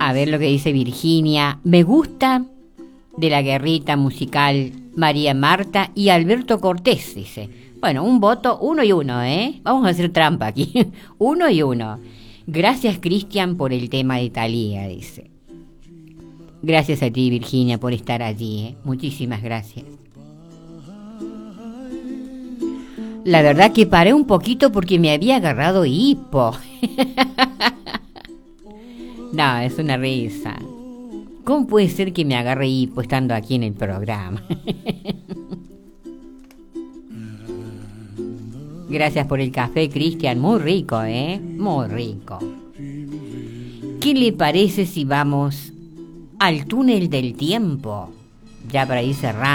A ver lo que dice Virginia. Me gusta de la guerrita musical María Marta y Alberto Cortés, dice. Bueno, un voto, 1 y 1, ¿eh? Vamos a hacer trampa aquí. 1 y 1. Gracias, Cristian, por el tema de Thalía, dice. Gracias a ti, Virginia, por estar allí, ¿eh? Muchísimas gracias. La verdad que paré un poquito porque me había agarrado hipo. No, es una risa. ¿Cómo puede ser que me agarre hipo estando aquí en el programa? Gracias por el café, Cristian. Muy rico, ¿eh? Muy rico. ¿Qué le parece si vamos al túnel del tiempo? Ya para ir cerrando.